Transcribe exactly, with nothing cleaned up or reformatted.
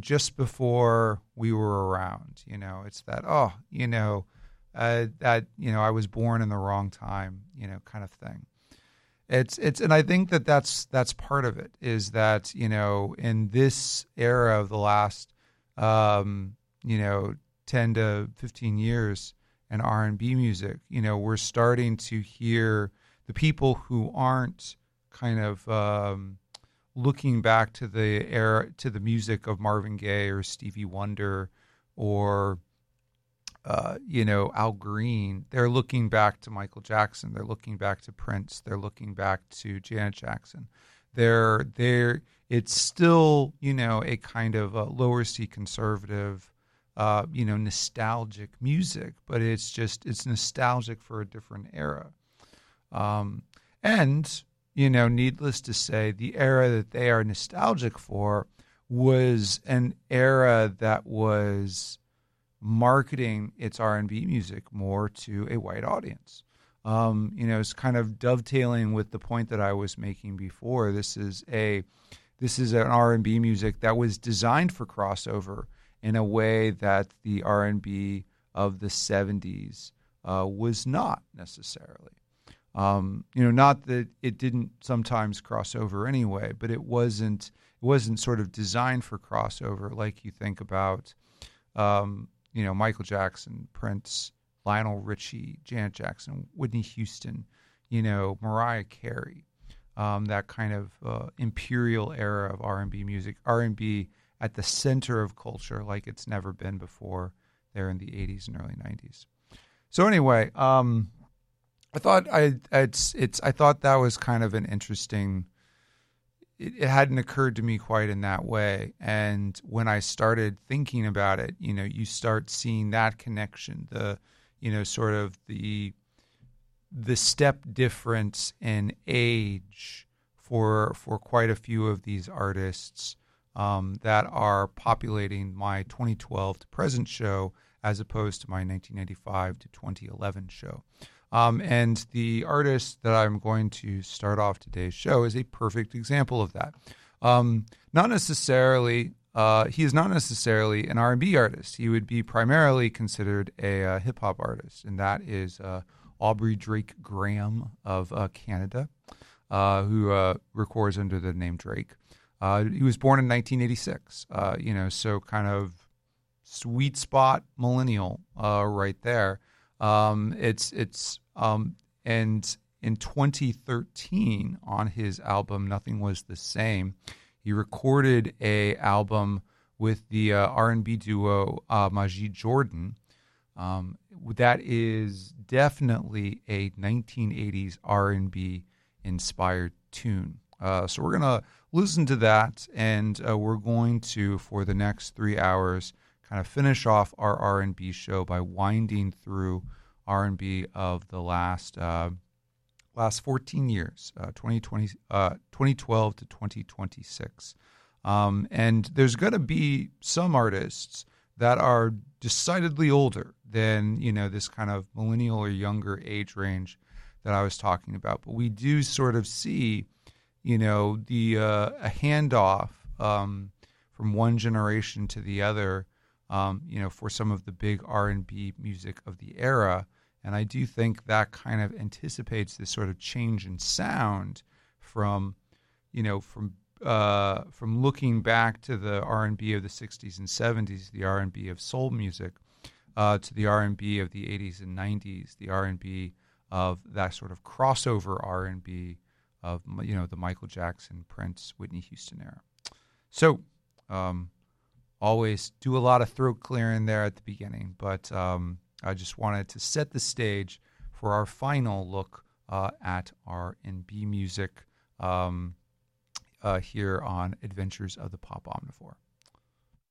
just before we were around. You know, it's that, oh, you know, uh, that, you know, I was born in the wrong time, you know, kind of thing. It's, it's, and I think that that's, that's part of it, is that, you know, in this era of the last, um, you know, ten to fifteen years in R and B music, you know, we're starting to hear the people who aren't kind of, um, looking back to the era, to the music of Marvin Gaye or Stevie Wonder or, uh, you know, Al Green. They're looking back to Michael Jackson. They're looking back to Prince. They're looking back to Janet Jackson. They're, they're, it's still, you know, a kind of a lower C conservative, uh, you know, nostalgic music, but it's just, it's nostalgic for a different era. Um, and, You know, needless to say, the era that they are nostalgic for was an era that was marketing its R and B music more to a white audience. Um, you know, it's kind of dovetailing with the point that I was making before. This is a this is an R and B music that was designed for crossover in a way that the R and B of the seventies uh, was not necessarily. Um, you know, not that it didn't sometimes cross over anyway, but it wasn't it wasn't sort of designed for crossover like you think about, um, you know, Michael Jackson, Prince, Lionel Richie, Janet Jackson, Whitney Houston, you know, Mariah Carey, um, that kind of uh, imperial era of R and B music, R and B at the center of culture like it's never been before there in the eighties and early nineties. So anyway, um, I thought I it's it's I thought that was kind of an interesting. It, it hadn't occurred to me quite in that way, and when I started thinking about it, you know, you start seeing that connection, the, you know, sort of the the step difference in age for for quite a few of these artists um, that are populating my twenty twelve to present show as opposed to my nineteen ninety-five to twenty eleven show. Um, and the artist that I'm going to start off today's show is a perfect example of that. Um, not necessarily, uh, he is not necessarily an R and B artist. He would be primarily considered a uh, hip hop artist, and that is uh, Aubrey Drake Graham of uh, Canada, uh, who uh, records under the name Drake. Uh, he was born in nineteen eighty-six, uh, you know, so kind of sweet spot millennial uh, right there. Um, it's it's um, and in twenty thirteen on his album Nothing Was the Same, he recorded a album with the uh, R and B duo uh, Majid Jordan. Um, that is definitely a nineteen eighties R and B inspired tune. Uh, so we're gonna listen to that, and uh, we're going to, for the next three hours, kind of finish off our R and B show by winding through R and B of the last uh, last fourteen years, uh, twenty twenty, uh, twenty twelve to twenty twenty-six. Um, and there's going to be some artists that are decidedly older than, you know, this kind of millennial or younger age range that I was talking about. But we do sort of see, you know, the uh, a handoff um, from one generation to the other, um, you know, for some of the big R and B music of the era. And I do think that kind of anticipates this sort of change in sound from, you know, from uh, from looking back to the R and B of the sixties and seventies, the R and B of soul music, uh, to the R and B of the eighties and nineties, the R and B of that sort of crossover R and B of, you know, the Michael Jackson, Prince, Whitney Houston era. So um, always do a lot of throat clearing there at the beginning, but um, I just wanted to set the stage for our final look uh, at R and B music um, uh, here on Adventures of the Pop Omnivore.